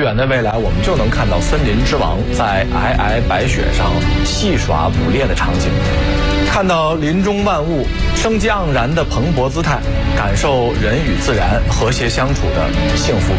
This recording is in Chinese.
远的未来，我们就能看到森林之王在皑皑白雪上戏耍捕猎的场景，看到林中万物生机盎然的蓬勃姿态，感受人与自然和谐相处的幸福